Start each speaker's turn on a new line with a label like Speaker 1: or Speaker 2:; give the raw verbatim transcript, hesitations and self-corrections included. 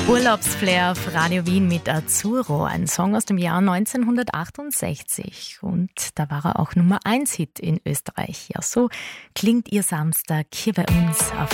Speaker 1: Urlaubsflair auf Radio Wien mit Azzurro, ein Song aus dem Jahr neunzehnhundertachtundsechzig. Und da war er auch Nummer eins Hit in Österreich. Ja, so klingt Ihr Samstag hier bei uns auf